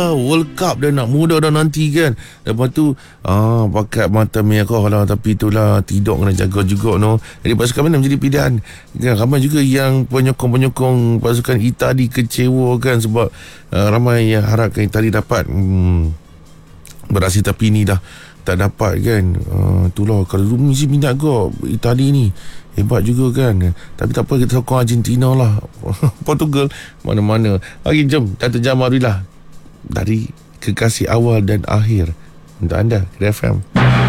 World Cup dah nak muda dah nanti kan. Lepas tu pakat mata merah lah. Tapi itulah tidak kena jaga juga no. Jadi pasukan mana menjadi pilihan kan? Ramai juga yang penyokong-penyokong pasukan Itali kecewa kan. Sebab ramai yang harapkan Itali dapat beraksi, tapi ni dah tak dapat kan. Itulah kalau dulu mesti minat kau Itali ni hebat juga kan. Tapi tak apa, kita sokong Argentina lah. Portugal mana-mana. Okey, jom Dato' Jamal Abdillah dari Kekasih Awal dan Akhir untuk anda, Kira FM.